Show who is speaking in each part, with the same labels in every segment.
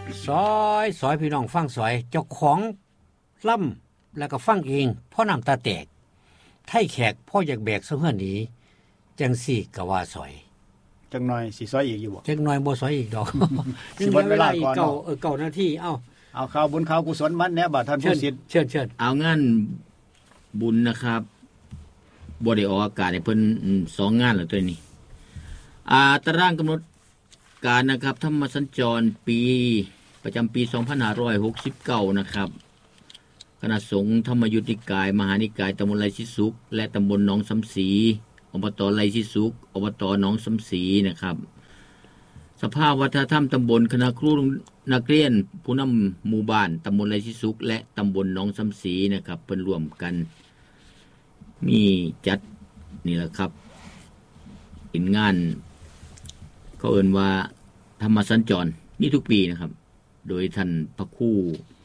Speaker 1: ซอยพี่น้องฟังซอยเจ้าของล่ำแล้วก็ฟังเองพ่อน้ำตาแตกไทยแขกพ่ออยากแบกเสเฮือนหนีจังสี่ก็ว่าซอย
Speaker 2: จังหน่อยสิซอยอีกอยู่บ่
Speaker 1: จังหน่อยบ่ซอยอีกดอก
Speaker 2: สิเบิดเวลาก่อน
Speaker 1: เก่านาที
Speaker 2: เอาข่าวบุญข่าวกุศลมันแน่บัดท่านผู้ศิษย์
Speaker 1: เชิญ
Speaker 3: เอางานบุญนะครับบ่ได้ออกอากาศให้เพิ่น2งานแล้วตัวนี้ตารางกำหนดการนะครับธรรมสัญจรปีประจำปี2569นะครับคณะสงฆ์ธรรมยุทธนิกายมหานิกายตำบลไร่ชิสุกและตำบลหนองสำศรีอบตไร่ชิสุกอบตหนองสำศรีนะครับสภาวัฒนธรรมตำบลคณะครูนักเรียนผู้นำหมู่บ้านตำบลไร่ชิสุกและตำบลหนองสำศรีนะครับเพิ่นร่วมกันมีจัดนี่แหละครับเป็นงานเขาเอิ้นว่าธรรมสัญจรนี่ทุกปีนะครับโดยท่านพระครู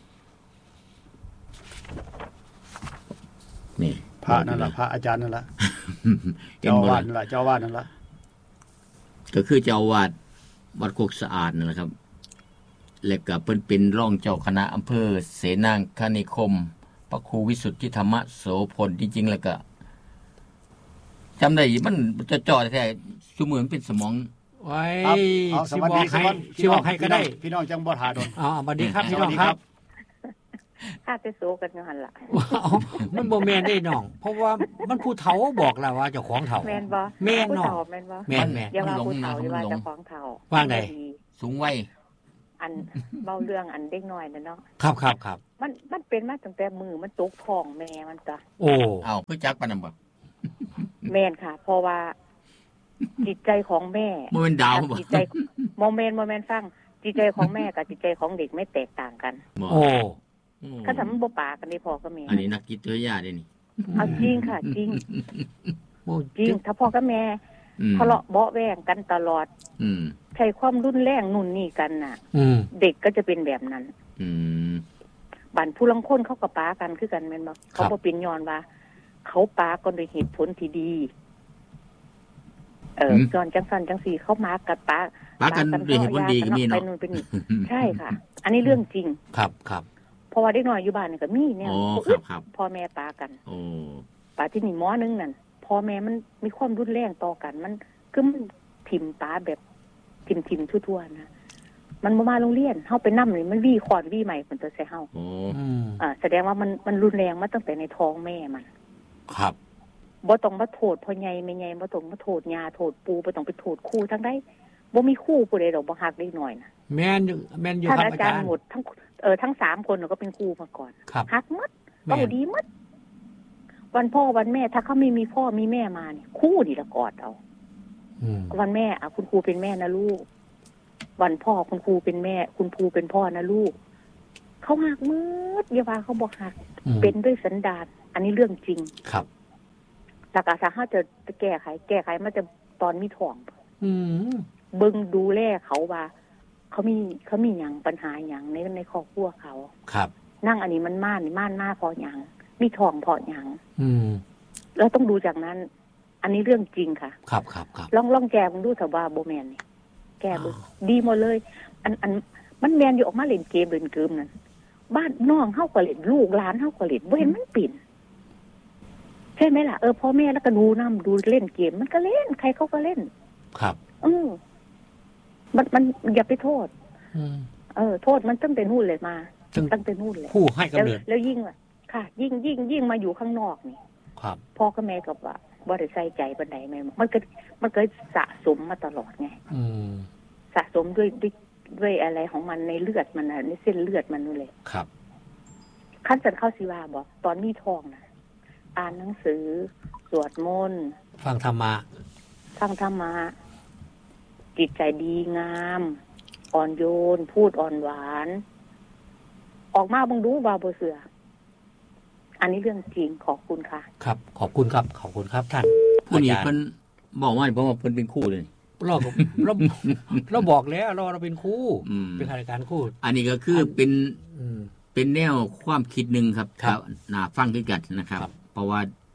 Speaker 3: นี่
Speaker 2: พระนั่นล่ะพระอาจารย์นั่นล่ะเจ้าอาวาสนั่นล่ะเจ้าอาวาสนั่นล่ะ
Speaker 3: ก็คือเจ้าอาวาสวัดโคกสะอาดนั่นแหละครับและก็เพิ่นเป็นรองเจ้าคณะอำเภอเสนางคณิคมพระครูวิสุทธิธรรมโสพลจริงๆแล้วก็จำได้มันจะจ่อแท้ๆชั่วโมงเป็นสมอง
Speaker 1: ไว้สิบอกให้ก็ได้
Speaker 2: พี่น้องจังบ่ท่าดน
Speaker 1: สวัสดีครับพี่น้องครับ
Speaker 4: ข้าไปโซกันอยู่หั่นล่ะ
Speaker 1: มันบ่แม่นได้น้องเพราะว่ามันผู้เฒ่าบอกแล้วว่าเจ้าของเฒ่า
Speaker 4: แม่นบ่
Speaker 1: แม่นเนาะ
Speaker 4: แม่นบ่
Speaker 1: แม่น
Speaker 4: อย่าว่าผู้เฒ่าอย่าว่าเจ้าของเฒ่า
Speaker 1: ว่างใด
Speaker 3: สูงวัย
Speaker 4: อันเว้าเรื่องอันเด็กน้อยนั่นเนาะ
Speaker 1: ครับ
Speaker 4: มันเป็นมาตั้งแต่มือมันตกท้องแม่มันจ้ะ
Speaker 1: โอ้
Speaker 3: เอ้าคือจักปานนั้นบ่
Speaker 4: แม่นค่ะเพราะว่าจิตใจของแม่
Speaker 3: บ่แม่นดาวบ่
Speaker 4: จิตใจบ่แม่นฟังจิตใจของแม่กับจิตใจของเด็กไม่แตกต่างกัน
Speaker 1: โอ้
Speaker 4: คันสำบ่ปากันนี่พ่อกับแม่
Speaker 3: อันนี้นักจิตวิทยาเด้นี่
Speaker 4: เอาจริงค่ะจริงจริงถ้าพ่อกับแม่ทะเลาะเบาะแว้งกันตลอดใช้ความรุนแรงนู่นนี่กันน่ะเด็กก็จะเป็นแบบนั้นบัดผู้ลางคนเขาก็ปากันคือกันแม่นบ่เขาบ่เป็นย้อนว่าเขาปากันด้วยเหตุผลที่ดีจอนจังซั่นจังซี่เขามากับปา
Speaker 3: กันด้วยเหตุผลดีก็มีเนาะ
Speaker 4: ใช่ค่ะอันนี้เรื่องจริง
Speaker 1: ครับ
Speaker 4: เพราะว่าเด็กน้อยอยู่บ้านนี่ก็มีแนวพ่อแม่ปากันปาที่นี่หมอนึงนั่นพ่อแม่มันมีความรุนแรงต่อกันมันคือมันถิ่มปาแบบถิ่มทั่วๆนะมันบ่มาโรงเรียนเฮาไปนำนี่มันวี่คอนวี่ใหม่เพิ่นตัวใส่เฮาแสดงว่ามันรุนแรงมาตั้งแต่ในท้องแม่มัน
Speaker 1: ครับ
Speaker 4: บ่ต้องมาโทษพ่อใหญ่แม่ใหญ่บ่ต้องมาโทษย่าโทษปู่บ่ต้องไปโทษครูทั้งใดบ่มีครูผู้ใดดอกบ่ฮักเด็กน้อยน่ะ
Speaker 1: แม่นอยู่
Speaker 4: ครับอาจารย์หมดทั้ง3คนก็เป็นครูมาก่อนฮักหมดเว้าดีหมดวันพ่อวันแม่ถ้าเขาไม่มีพ่อมีแม่มาเนี่ยครูนี่ละกอดเอาวันแม่คุณครูเป็นแม่นะลูกวันพ่อคุณครูเป็นแม่คุณครูเป็นพ่อนะลูกเขาฮักหมดอย่าว่าเขาบ่ฮักเป็นด้วยสันดานอันนี้เรื่องจริง
Speaker 1: ครับ
Speaker 4: หลักถ้าจะแก้ไขมันจะตอนมีท้องเบิ่งดูแลเขาว่าเขามีหยังปัญหาหยังในครอบครัวเขา
Speaker 1: ครับ
Speaker 4: นั่งอันนี้มันม่านมาพอหยังมีท้องพอหยังแล้วต้องดูจากนั้นอันนี้เรื่องจริงค่ะ
Speaker 1: ครับ
Speaker 4: ลองแก้มึงดูถ้าว่าบ่แม่นนี่แก้บ่ดีหมดเลยอันมันแม่นอยู่ออกมาเล่นเกมเล่นเกมนั่นบ้านน้องเฮาก็เล่นลูกหลานเฮาก็เล่นบ่เห็นมันปิ่นใช่ไหมล่ะพ่อแม่แล้วก็ดูเล่นเกมมันก็เล่นใครเขาก็เล่น
Speaker 1: ครับ
Speaker 4: มันอย่าไปโทษโทษมันตั้งแต่นู่นเลยมาตั้งแต่นู่นเลย
Speaker 1: ผู้ให้กำเนิด
Speaker 4: แล้วยิ่งค่ะยิ่งมาอยู่ข้างนอกนี่
Speaker 1: ครับ
Speaker 4: พ่อกับแม่ก็ว่าบ่ได้ใส่ใจปานใดแม่มันก็สะสมมาตลอดไงสะสมด้วยอะไรของมันในเลือดมันน่ะในเส้นเลือดมันนู่นเลย
Speaker 1: ครับ
Speaker 4: ขั้นสันเข้าสิว่าบ่ตอนมีท้องน่ะอ่านหนังสือสวดมนต์
Speaker 1: ฟังธรรมะ
Speaker 4: จิตใจดีงามอ่อนโยนพูดอ่อนหวานออกมาบังดูว่าบ่เสืออันนี้เรื่องจริงขอบคุณค่ะ
Speaker 1: ครับขอบคุณครับท่าน
Speaker 3: ผู้นี้เพิ่นบอกว่าเพราะว่าเพิ่นเป็นครูเลย
Speaker 1: เราบอกแล้วเราเป็นครูเป็นข้าราชการครู
Speaker 3: อันนี้ก็คือเป็นแนวความคิดนึงครับน่าฟังคือกันนะครับเพราะว่าจ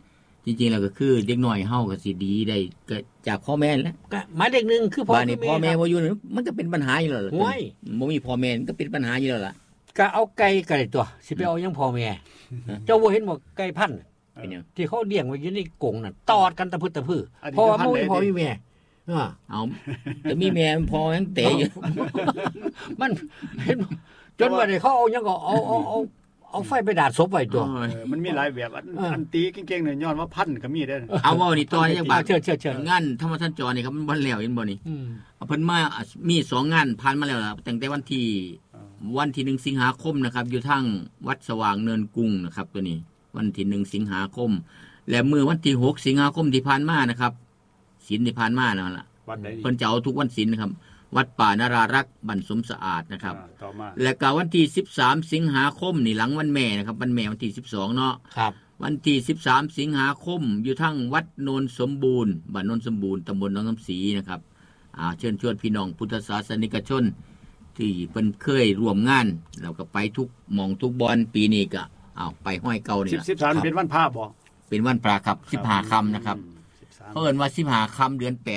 Speaker 3: ริงๆแล้วก็คือเด็กน้อยเฮาก็สิดีได้ก็จากพ่อแม่แล้ว
Speaker 1: ก็หมายเลข1คือพ่
Speaker 3: อแม่บ่อยู่มันก็เป็นปัญหาอยู่แล้วล่ะบ่มีพ่อแม่ก็เป็นปัญหาอยู่แล้วล่ะ
Speaker 1: ก็เอาไก่ก็ได้ตัวสิไปเอายังพ่อแม่เจ้าบ่เห็นบ่ไก่พันธุ์
Speaker 3: เป็นหยัง
Speaker 1: ที่เขาเลี้ยงไว้อยู่ในกรงน่ะตอดกันตะพึดตะพื้อเพราะว่าบ่มีพ่อมีแม่
Speaker 3: เอาแต่มีแม่พอยังเตะอยู่
Speaker 1: มันเห็นจนว่าได้เขาเอายังก็เอาไฟไปดาดศพไว้ตัว
Speaker 2: มันมีหลายแบบอันตีเก่งๆเนี่ยย้อนว่าพันก็มีได้
Speaker 3: เอาเว้านี่ตอนจังบาด
Speaker 1: เชิญ
Speaker 3: งานธรรมสัญจรนี่ครับมันบ่แล้วเห็นบ่นี่เพิ่นมามี2งานผ่านมาแล้วล่ะตั้งแต่วันที่1สิงหาคมนะครับอยู่ทางวัดสว่างเนินกุ้งนะครับตัวนี้วันที่1สิงหาคมและมื้อวันที่6สิงหาคมที่ผ่านมานะครับศีลที่ผ่านมานั่นล่ะเพิ่นจะเอาทุกวันศีลนะครับวัดป่านารารักษ์บ้านสมสะอาดนะครับและก็วันที่13สิงหาคมนี่หลังวันแม่นะครับวันแม่วันที่12เนาะ
Speaker 1: ครับ
Speaker 3: วันที่13สิงหาคมอยู่ทั้งวัดโนนสมบูรณ์บ้านโนนสมบูรณ์ตำบลหนองน้ำศรีนะครับเชิญชวนพี่น้องพุทธศาสนิกชนที่เพิ่นเคยร่วมงานแล้วก็ไปทุกหม่องทุกบอนปีนี้ก็ไปห้อยเก่านี่ล่ะ
Speaker 2: 13เป็นวันพระบ่
Speaker 3: เป็นวันพระครับ15ค่ำนะครับเอิ้นว่า15ค่ำเดือน8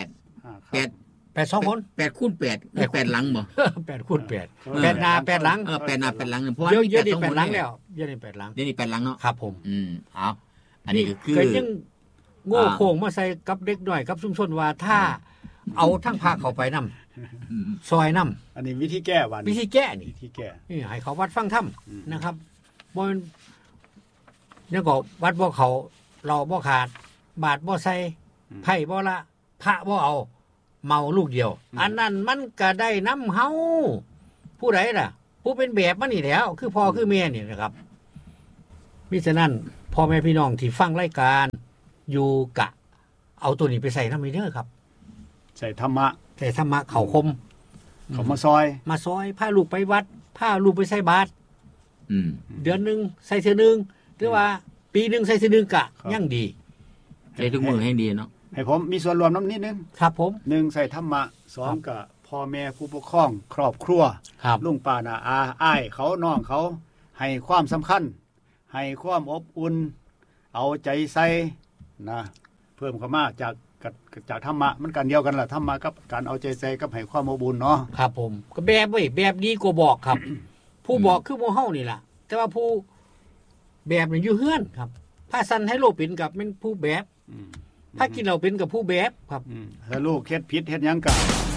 Speaker 1: 2คน
Speaker 3: 8คูณ8 8หลังบ่
Speaker 1: 8คูณ8 8หน้า8หลัง
Speaker 3: 8หน้า8หลังเพราะ
Speaker 1: ว่าเยอะๆนี่8หลังแล้วเยอะนี่8หลัง
Speaker 3: เดี๋ยวนี้8หลังเนาะ
Speaker 1: ครับผม
Speaker 3: เอาอันนี้ก็คือ
Speaker 1: ยังโง่โค้งมาใส่กับเด็กน้อยกับชุมชนว่าถ้าเอาทั้งพาเข้าไปนำซอยนำ
Speaker 2: อันนี้วิธีแก้
Speaker 1: วิธีแก้นี่
Speaker 2: วิธีแก้
Speaker 1: นี่ให้เขาวัดฟังธรรมนะครับบ่ยังก็วัดบ่เขาเราบ่ขาดบาทบ่ใส่ไผ่บ่ละพระบ่เอาเมาลูกเดียวอันนั้นมันก็ได้น้ำเฮาผู้ใดล่ะผู้เป็นแบบมันนี่แล้วคือพ่อคือแม่นี่นะครับมิฉะนั้นพ่อแม่พี่น้องที่ฟังรายการอยู่กะเอาตัวนี้ไปใส่นำเด้อครับ
Speaker 2: ใส่ธรรมะ
Speaker 1: เข้าคม
Speaker 2: เขามาซอย
Speaker 1: พาลูกไปวัดพาลูกไปใส่บาตรเดือนนึงใส่เทื่อนึงหรือว่าปีนึงใส่เทื่อนึงกะยังดี
Speaker 3: ใส่ทุกมื้อให้ดีเนาะ
Speaker 2: ให้ผมมีส่วนรวมน้ำนิดนึง
Speaker 1: ครับผม
Speaker 2: 1ใส่ธรรมะ2กับพ่อแม่ผู้ปกครองครอบครัวลุงป้าน้าอาอ้ายเขาน้องเขาให้ความสำคัญให้ความอบอุ่นเอาใจใส่นะเพิ่มเข้ามาจากธรรมะมันกันเดียวกันล่ะธรรมะกับการเอาใจใส่กับให้ความอบอุ่นเนาะ
Speaker 1: ครับผมก็แบบนี้ก็บอกครับ ผู้บอกคือหมู่เฮานี่ล่ะแต่ว่าผู้แบบนี่อยู่เฮือนครับพาสันให้โลกเป็นกับเป็นผู้แบบถ้ากินเราเป็นกับผู้แบบครับ
Speaker 2: ถ้าลูกเฮ็ดผิดเฮ็ดหยังก็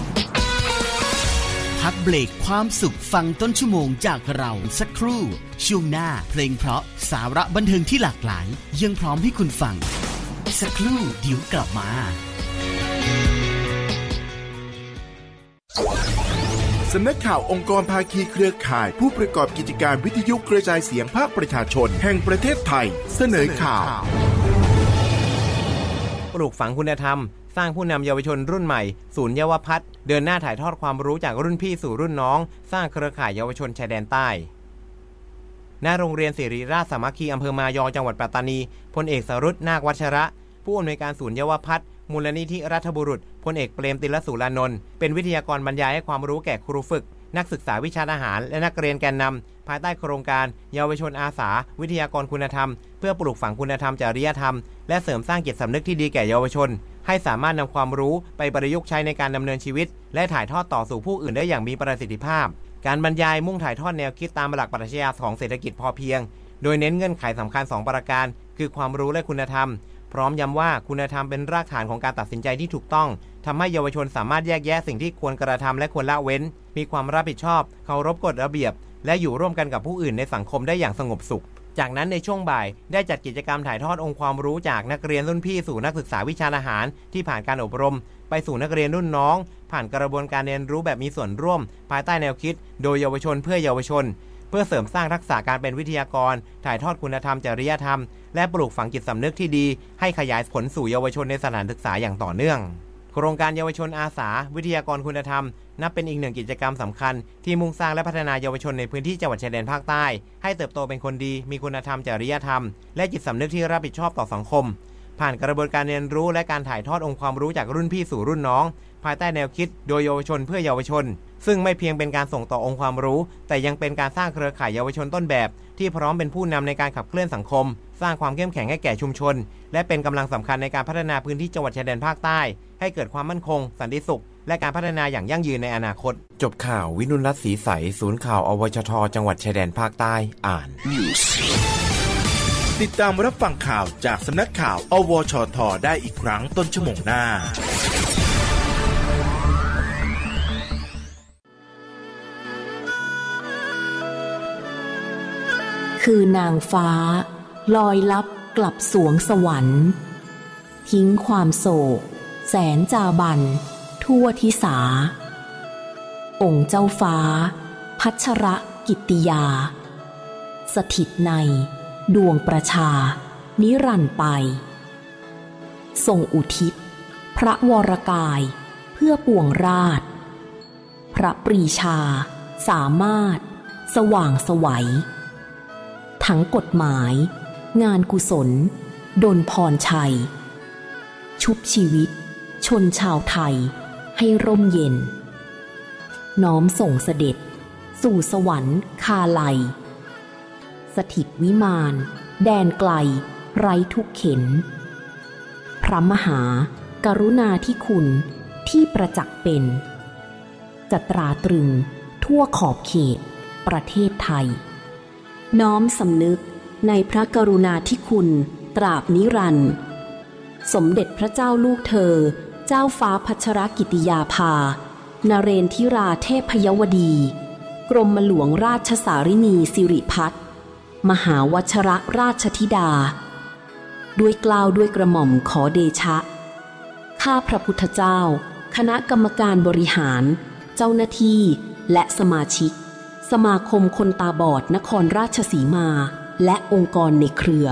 Speaker 5: พักเบรกความสุขฟังต้นชั่วโมงจากเราสักครู่ช่วงหน้าเพลงเพราะสาระบันเทิงที่หลากหลายยังพร้อมให้คุณฟังสักครู่เดี๋ยวกลับมา
Speaker 6: สำนักข่าวองค์กรภาคีเครือข่ายผู้ประกอบกิจการวิทยุกระจายเสียงภาคประชาชนแห่งประเทศไทยเสนอข่าว
Speaker 7: ปลูกฝังคุณธรรมสร้างผู้นำเยาวชนรุ่นใหม่ศูนย์เยาวพัฒน์เดินหน้าถ่ายทอดความรู้จากรุ่นพี่สู่รุ่นน้องสร้างเครือข่ายเยาวชนชายแดนใต้ณโรงเรียนศิริราชสามัคคีอำเภอมายอจังหวัดปัตตานีพลเอกสรุตนาควัชระผู้อำนวยการศูนย์เยาวพัฒน์มูลนิธิรัฐบุรุษพลเอกเปรมติลสุรานนท์เป็นวิทยากรบรรยายให้ความรู้แก่ครูฝึกนักศึกษาวิชาทหารและนักเรียนแกนนำภายใต้โครงการเยาวชนอาสาวิทยากรคุณธรรมเพื่อปลูกฝังคุณธรรมจริยธรรมและเสริมสร้างจิตสำนึกที่ดีแก่เยาวชนให้สามารถนำความรู้ไปประยุกต์ใช้ในการดำเนินชีวิตและถ่ายทอดต่อสู่ผู้อื่นได้อย่างมีประสิทธิภาพการบรรยายมุ่งถ่ายทอดแนวคิดตามหลักปรัชญาของเศรษฐกิจพอเพียงโดยเน้นเงื่อนไขสำคัญ2ประการคือความรู้และคุณธรรมพร้อมย้ำว่าคุณธรรมเป็นรากฐานของการตัดสินใจที่ถูกต้องทำให้เยาวชนสามารถแยกแยะสิ่งที่ควรกระทำและควรละเว้นมีความรับผิดชอบเคารพกฎระเบียบและอยู่ร่วมกันกับผู้อื่นในสังคมได้อย่างสงบสุขจากนั้นในช่วงบ่ายได้จัดกิจกรรมถ่ายทอดองค์ความรู้จากนักเรียนรุ่นพี่สู่นักศึกษาวิชาทหารที่ผ่านการอบรมไปสู่นักเรียนรุ่นน้องผ่านกระบวนการเรียนรู้แบบมีส่วนร่วมภายใต้แนวคิดโดยเยาวชนเพื่อเยาวชนเพื่อเสริมสร้างทักษะการเป็นวิทยากรถ่ายทอดคุณธรรมจริยธรรมและปลูกฝังจิตสำนึกที่ดีให้ขยายผลสู่เยาวชนในสถานศึกษาอย่างต่อเนื่องโครงการเยาวชนอาสาวิทยากรคุณธรรมนับเป็นอีกหนึ่งกิจกรรมสำคัญที่มุ่งสร้างและพัฒนาเยาวชนในพื้นที่จังหวัดชายแดนภาคใต้ให้เติบโตเป็นคนดีมีคุณธรรมจริยธรรมและจิตสำนึกที่รับผิดชอบต่อสังคมผ่านกระบวนการเรียนรู้และการถ่ายทอดองค์ความรู้จากรุ่นพี่สู่รุ่นน้องภายใต้แนวคิดโดยเยาวชนเพื่อเยาวชนซึ่งไม่เพียงเป็นการส่งต่อองค์ความรู้แต่ยังเป็นการสร้างเครือข่ายเยาวชนต้นแบบที่พร้อมเป็นผู้นำในการขับเคลื่อนสังคมสร้างความเข้มแข็งให้แก่ชุมชนและเป็นกำลังสำคัญในการพัฒนาพื้นที่จังหวัดชายแดนภาคใต้ให้เกิดความมั่นคงสันติสุขและการพัฒนาอย่างยั่งยืนในอนาคต
Speaker 8: จบข่าววินุลรัตน์ศรีใสศูนย์ข่าวอวชทจังหวัดชายแดนภาคใต้อ่าน
Speaker 6: ติดตามรับฟังข่าวจากสำนักข่าวอวชทได้อีกครั้งต้นชั่วโมงหน้า
Speaker 9: คือนางฟ้าลอยลับกลับสวงสวรรค์ทิ้งความโศกแสนจาบันทั่วทิสาองค์เจ้าฟ้าพัชรกิตติยาสถิตในดวงประชานิรันดร์ไปทรงอุทิศพระวรกายเพื่อปวงราชพระปรีชาสามารถสว่างไสวทั้งกฎหมายงานกุศลดลพรชัยชุบชีวิตชนชาวไทยให้ร่มเย็นน้อมส่งเสด็จสู่สวรรค์คาไลสถิตวิมานแดนไกลไร้ทุกเข็ญพระมหากรุณาธิคุณที่ประจักษ์เป็นจะตราตรึงทั่วขอบเขตประเทศไทยน้อมสำนึกในพระกรุณาธิคุณตราบนิรันดร์สมเด็จพระเจ้าลูกเธอเจ้าฟ้าพัชรกิติยาภานเรนทิราเทพยวดีกรมหลวงราชสารินีสิริพัฒน์มหาวชรราชธิดาด้วยเกล้าด้วยกระหม่อมขอเดชะข้าพระพุทธเจ้าคณะกรรมการบริหารเจ้าหน้าที่และสมาชิกสมาคมคนตาบอดนครราชสีมาและองค์กรในเครือ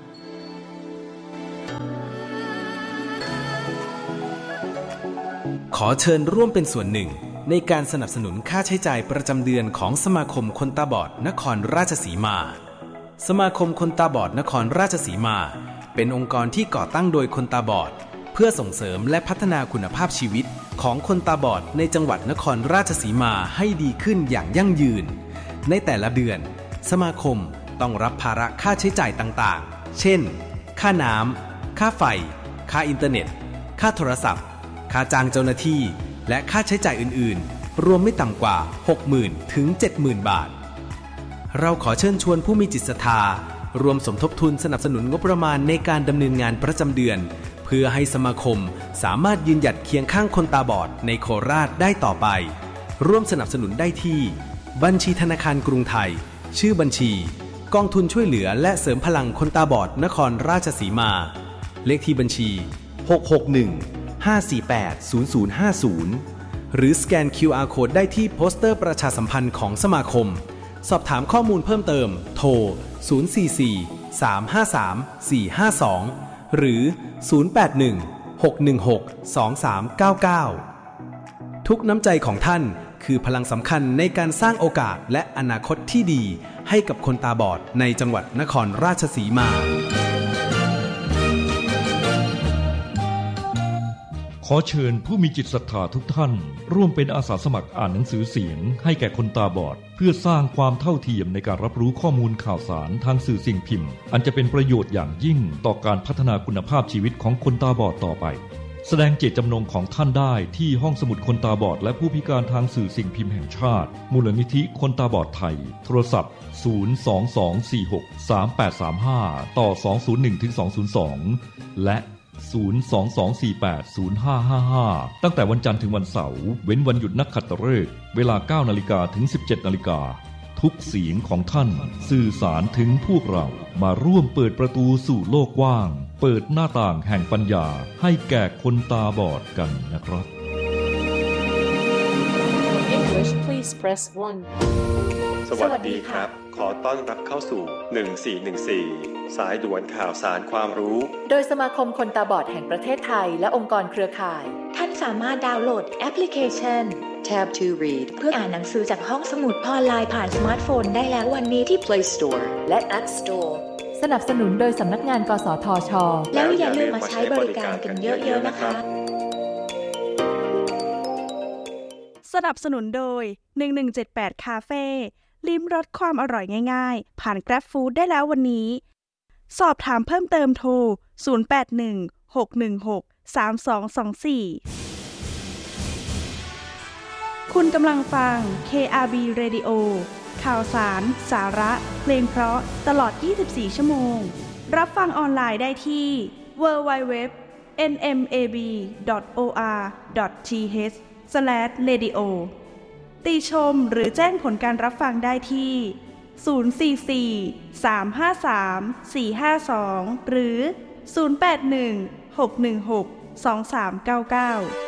Speaker 10: ขอเชิญร่วมเป็นส่วนหนึ่งในการสนับสนุนค่าใช้จ่ายประจำเดือนของสมาคมคนตาบอดนครราชสีมาสมาคมคนตาบอดนครราชสีมาเป็นองค์กรที่ก่อตั้งโดยคนตาบอดเพื่อส่งเสริมและพัฒนาคุณภาพชีวิตของคนตาบอดในจังหวัดนครราชสีมาให้ดีขึ้นอย่างยั่งยืนในแต่ละเดือนสมาคมต้องรับภาระค่าใช้จ่ายต่างๆเช่นค่าน้ำค่าไฟค่าอินเทอร์เน็ตค่าโทรศัพท์ค่าจ้างเจ้าหน้าที่และค่าใช้จ่ายอื่นๆรวมไม่ต่ำกว่า 60,000 ถึง 70,000 บาทเราขอเชิญชวนผู้มีจิตศรัทธารวมสมทบทุนสนับสนุนงบประมาณในการดำเนินงานประจำเดือนเพื่อให้สมาคมสามารถยืนหยัดเคียงข้างคนตาบอดในโคราชได้ต่อไปร่วมสนับสนุนได้ที่บัญชีธนาคารกรุงไทยชื่อบัญชีกองทุนช่วยเหลือและเสริมพลังคนตาบอดนครราชสีมาเลขที่บัญชี661-548-0050หรือสแกน QR Code ได้ที่โปสเตอร์ประชาสัมพันธ์ของสมาคมสอบถามข้อมูลเพิ่มเติมโทร044-353-452หรือ081-616-2399ทุกน้ำใจของท่านคือพลังสำคัญในการสร้างโอกาสและอนาคตที่ดีให้กับคนตาบอดในจังหวัดนครราชสีมา
Speaker 11: ขอเชิญผู้มีจิตศรัทธาทุกท่านร่วมเป็นอาสาสมัครอ่านหนังสือเสียงให้แก่คนตาบอดเพื่อสร้างความเท่าเทียมในการรับรู้ข้อมูลข่าวสารทางสื่อสิ่งพิมพ์อันจะเป็นประโยชน์อย่างยิ่งต่อการพัฒนาคุณภาพชีวิตของคนตาบอดต่อไปแสดงเจตจำนงของท่านได้ที่ห้องสมุดคนตาบอดและผู้พิการทางสื่อสิ่งพิมพ์แห่งชาติมูลนิธิคนตาบอดไทยโทรศัพท์022463835ต่อ201-202และ022480555ตั้งแต่วันจันทร์ถึงวันเสาร์เว้นวันหยุดนักขัตฤกษ์เวลา 9:00 นถึง 17:00 นทุกเสียงของท่านสื่อสารถึงพวกเรามาร่วมเปิดประตูสู่โลกกว้างเปิดหน้าต่างแห่งปัญญาให้แก่คนตาบอดกันนะครับ
Speaker 12: English please press 1
Speaker 13: สวัสดีครับขอต้อนรับเข้าสู่1414สายด่วนข่าวสารความรู้
Speaker 12: โดยสมาคมคนตาบอดแห่งประเทศไทยและองค์กรเครือข่าย
Speaker 14: ท่านสามารถดาวน์โหลดแอปพลิเคชัน Tab to Read เพื่ออ่านหนังสือจากห้องสมุดออนไลน์ผ่านสมาร์ทโฟนได้แล้ววันนี้ที่ Play Store และ App Store
Speaker 12: สนับสนุนโดยสำนักงานกสทช.
Speaker 14: แล้วอย่าลืมมาใช้บริการกันเยอะๆนะคะ
Speaker 15: สนับสนุนโดย1178คาเฟ่ลิ้มรสความอร่อยง่ายๆผ่าน Grab Food ได้แล้ววันนี้สอบถามเพิ่มเติมโทร 0816163224 คุณกำลังฟัง KRB Radio ข่าวสาร สาระ เพลงเพราะตลอด 24 ชั่วโมง รับฟังออนไลน์ได้ที่ www.nmab.or.th/radio ติชมหรือแจ้งผลการรับฟังได้ที่044-353-452หรือ081-616-2399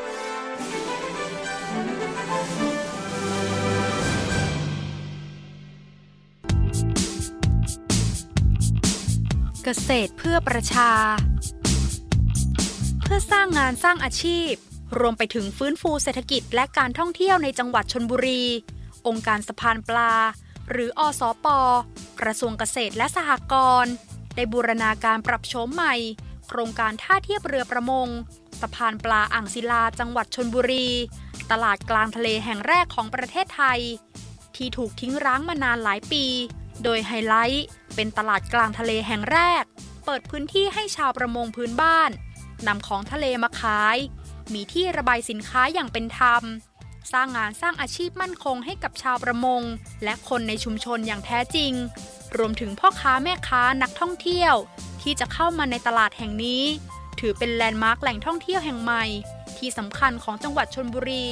Speaker 16: เกษตรเพื่อประชาเพื่อสร้างงานสร้างอาชีพรวมไปถึงฟื้นฟูเศรษฐกิจและการท่องเที่ยวในจังหวัดชลบุรีองค์การสะพานปลาหรืออสป.กระทรวงเกษตรและสหกรณ์ได้บูรณาการปรับโฉมใหม่โครงการท่าเทียบเรือประมงสะพานปลาอ่างศิลาจังหวัดชลบุรีตลาดกลางทะเลแห่งแรกของประเทศไทยที่ถูกทิ้งร้างมานานหลายปีโดยไฮไลท์เป็นตลาดกลางทะเลแห่งแรกเปิดพื้นที่ให้ชาวประมงพื้นบ้านนำของทะเลมาขายมีที่ระบายสินค้าอย่างเป็นธรรมสร้างงานสร้างอาชีพมั่นคงให้กับชาวประมงและคนในชุมชนอย่างแท้จริงรวมถึงพ่อค้าแม่ค้านักท่องเที่ยวที่จะเข้ามาในตลาดแห่งนี้ถือเป็นแลนด์มาร์คแหล่งท่องเที่ยวแห่งใหม่ที่สำคัญของจังหวัดชลบุรี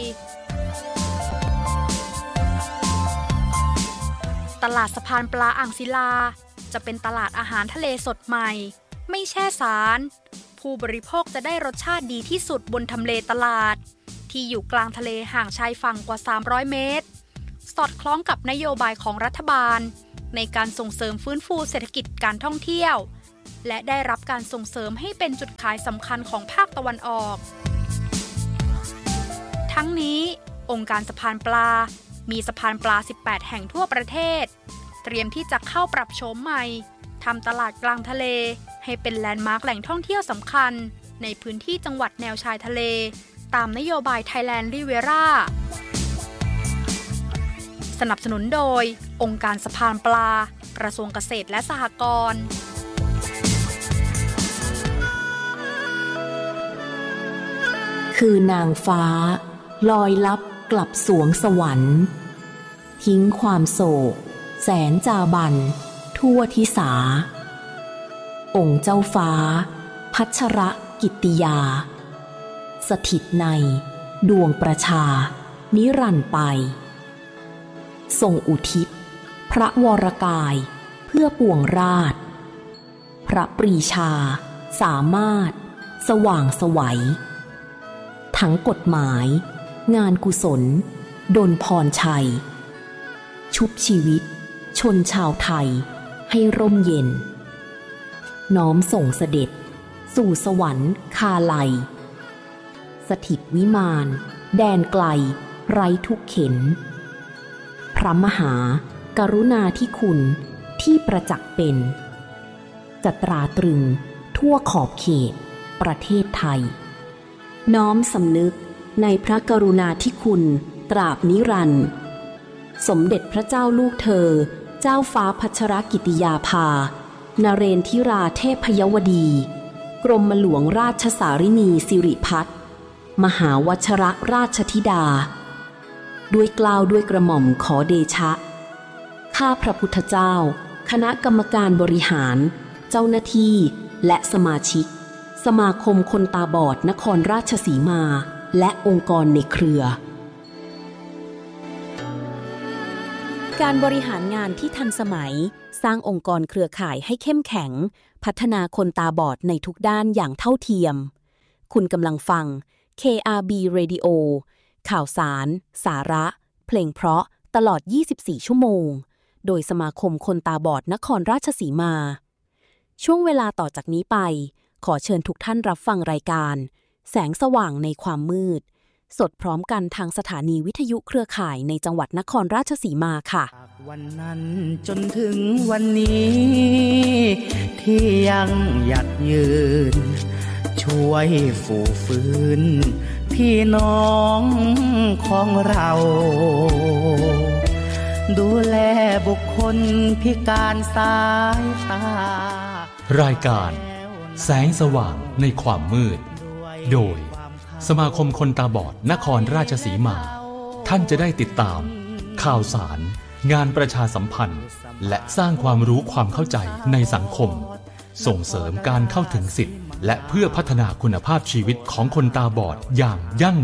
Speaker 16: ตลาดสะพานปลาอ่างศิลาจะเป็นตลาดอาหารทะเลสดใหม่ไม่แช่สารผู้บริโภคจะได้รสชาติดีที่สุดบนทำเลตลาดที่อยู่กลางทะเลห่างชายฝั่งกว่า300เมตรสอดคล้องกับนโยบายของรัฐบาลในการส่งเสริมฟื้นฟูเศรษฐกิจการท่องเที่ยวและได้รับการส่งเสริมให้เป็นจุดขายสำคัญของภาคตะวันออกทั้งนี้องค์การสะพานปลามีสะพานปลา18แห่งทั่วประเทศเตรียมที่จะเข้าปรับโฉมใหม่ทำตลาดกลางทะเลให้เป็นแลนด์มาร์คแหล่งท่องเที่ยวสำคัญในพื้นที่จังหวัดแนวชายทะเลตามนโยบาย Thailand Riviera สนับสนุนโดยองค์การสะพานปลากระทรวงเกษตรและสหกรณ์
Speaker 9: คือนางฟ้าลอยลับกลับสวงสวรรค์ทิ้งความโศกแสนจาบันทั่วทิสาองค์เจ้าฟ้าพัชรกิตติยาสถิตในดวงประชานิรันดร์ไปทรงอุทิศพระวรกายเพื่อปวงราชพระปรีชาสามารถสว่างไสวทั้งกฎหมายงานกุศลดลพรชัยชุบชีวิตชนชาวไทยให้ร่มเย็นน้อมส่งเสด็จสู่สวรรค์คาไลสถิตวิมานแดนไกลไร้ทุกเข็ญพระมหากรุณาธิคุณที่ประจักษ์เป็นจะตราตรึงทั่วขอบเขตประเทศไทยน้อมสำนึกในพระกรุณาธิคุณตราบนิรันดร์สมเด็จพระเจ้าลูกเธอเจ้าฟ้าพัชรกิติยาภานเรนทิราเทพยวดีกรมหลวงราชสารินีสิริพัฒน์มหาวชรราชธิดาด้วยเกล้าด้วยกระหม่อมขอเดชะข้าพระพุทธเจ้าคณะกรรมการบริหารเจ้าหน้าที่และสมาชิกสมาคมคนตาบอดนครราชสีมาและองค์กรในเครือการบริหารงานที่ทันสมัยสร้างองค์กรเครือข่ายให้เข้มแข็งพัฒนาคนตาบอดในทุกด้านอย่างเท่าเทียมคุณกำลังฟัง KRB Radio ข่าวสาร สาระ เพลงเพราะตลอด 24 ชั่วโมงโดยสมาคมคนตาบอดนครราชสีมาช่วงเวลาต่อจากนี้ไปขอเชิญทุกท่านรับฟังรายการแสงสว่างในความมืดสดพร้อมกันทางสถานีวิทยุเครือข่ายในจังหวัดนครราชสีมาค่ะ
Speaker 17: วันนั้นจนถึงวันนี้ที่ยังหยัดยืนช่วยฝูฟื้นพี่น้องของเราดูแลบุคคลพิการสายตา
Speaker 18: รายการแสงสว่างในความมืดโดยสมาคมคนตาบอดนครราชสีมาท่านจะได้ติดตามข่าวสารงานประชาสัมพันธ์และสร้างความรู้ความเข้าใจในสังคมส่งเสริมการเข้าถึงสิทธิและเพื่อพัฒนาคุณภาพชีวิตของคนตาบอดอย่างยั่ง